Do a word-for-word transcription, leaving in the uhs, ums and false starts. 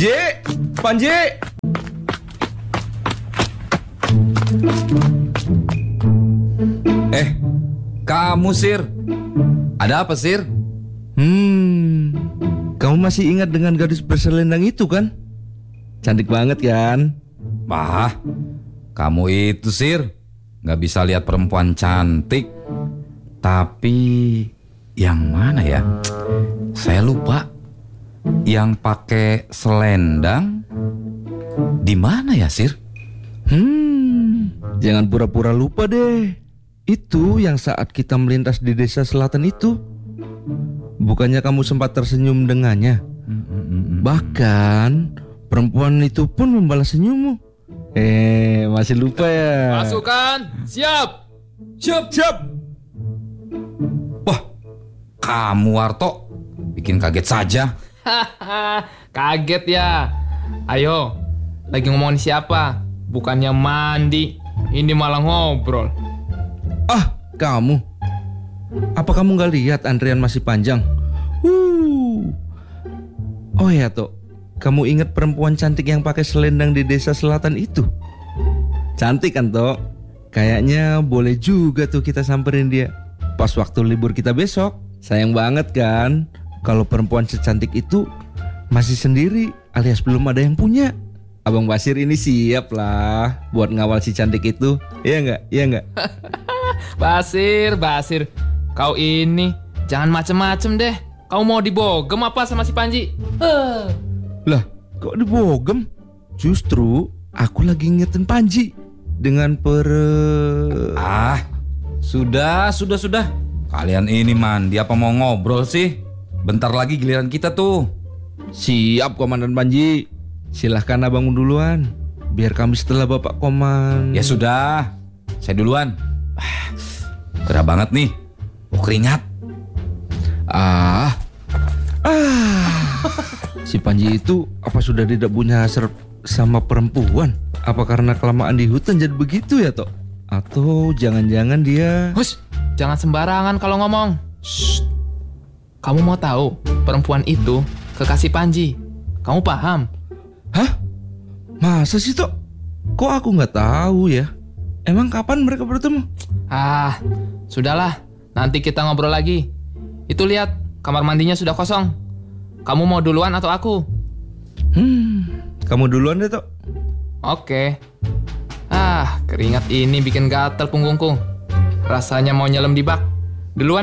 Panji, Panji. Eh, kamu Sir. Ada apa Sir? Hmm, kamu masih ingat dengan gadis berselendang itu kan? Cantik banget kan? Bah, kamu itu Sir gak bisa lihat perempuan cantik. Tapi yang mana ya? Saya lupa. Yang pakai selendang di mana ya Sir? Hmm, jangan pura-pura lupa deh. Itu yang saat kita melintas di desa selatan itu. Bukannya kamu sempat tersenyum dengannya? Bahkan perempuan itu pun membalas senyummu. Eh, masih lupa ya? Pasukan, siap. Siap, siap. Wah, kamu Warto bikin kaget saja. Hahaha, kaget ya. Ayo, lagi ngomongin siapa? Bukannya mandi, ini malah ngobrol. Ah, kamu. Apa kamu gak lihat antrian masih panjang? Uh. Oh ya, Tok. Kamu ingat perempuan cantik yang pakai selendang di desa selatan itu? Cantik kan, Tok? Kayaknya boleh juga tuh kita samperin dia pas waktu libur kita besok. Sayang banget kan kalau perempuan secantik itu masih sendiri alias belum ada yang punya. Abang Basir ini siap lah buat ngawal si cantik itu. Iya enggak? Iya enggak? Basir, Basir, kau ini jangan macem-macem deh. Kau mau dibogem apa sama si Panji? Uh. Lah, kok dibogem? Justru aku lagi ngingetin Panji dengan per... Ah, sudah, sudah, sudah. Kalian ini mandi apa mau ngobrol sih? Bentar lagi giliran kita tuh. Siap Komandan Panji. Silahkan abang duluan, biar kami setelah bapak koman. Ya sudah, saya duluan. Ah, gerah banget nih, mau keringat. Ah, ah. Si Panji itu apa sudah tidak punya hasrat sama perempuan? Apa karena kelamaan di hutan jadi begitu ya, Tok? Atau jangan-jangan dia... Hush, jangan sembarangan kalau ngomong. Shh. Kamu mau tahu perempuan itu kekasih Panji? Kamu paham? Hah? Masa sih, Tok? Kok aku nggak tahu ya? Emang kapan mereka bertemu? Ah, sudahlah. Nanti kita ngobrol lagi. Itu lihat, kamar mandinya sudah kosong. Kamu mau duluan atau aku? Hmm, kamu duluan deh, Tok. Oke. Ah, keringat ini bikin gatel punggungku. Rasanya mau nyelam di bak. Duluan